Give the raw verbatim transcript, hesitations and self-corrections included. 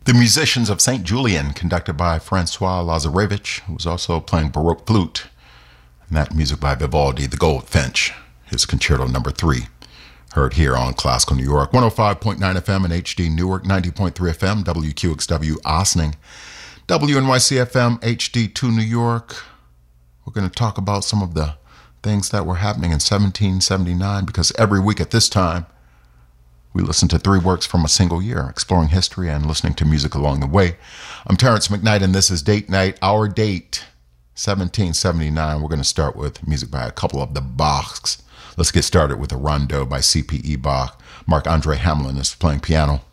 The Musicians of Saint Julian, conducted by Francois Lazarevich, who was also playing Baroque flute. And that music by Vivaldi, The Goldfinch, his Concerto Number Three. Heard here on Classical New York, one oh five point nine F M and H D Newark, ninety point three F M, W Q X W Ossining, W N Y C F M, H D two New York. We're going to talk about some of the things that were happening in seventeen seventy-nine, because every week at this time, we listen to three works from a single year, exploring history and listening to music along the way. I'm Terrence McKnight, and this is Date Night. Our date, seventeen seventy-nine. We're going to start with music by a couple of the Bachs. Let's get started with a Rondo by C P E Bach. Marc-Andre Hamelin is playing piano.